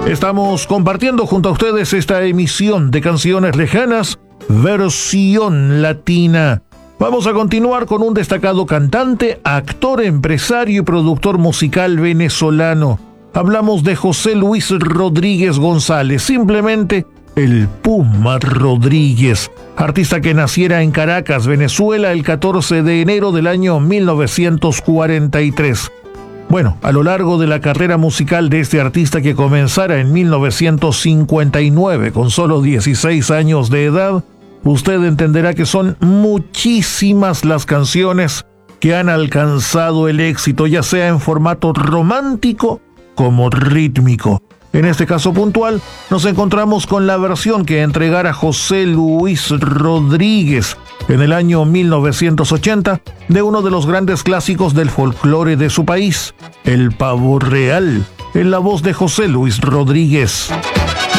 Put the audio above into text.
Estamos compartiendo junto a ustedes esta emisión de Canciones Lejanas, versión latina. Vamos a continuar con un destacado cantante, actor, empresario y productor musical venezolano. Hablamos de José Luis Rodríguez González, simplemente el Puma Rodríguez, artista que naciera en Caracas, Venezuela, el 14 de enero del año 1943. Bueno, a lo largo de la carrera musical de este artista, que comenzara en 1959 con solo 16 años de edad, usted entenderá que son muchísimas las canciones que han alcanzado el éxito, ya sea en formato romántico como rítmico. En este caso puntual, nos encontramos con la versión que entregara José Luis Rodríguez en el año 1980 de uno de los grandes clásicos del folclore de su país, El Pavo Real, en la voz de José Luis Rodríguez.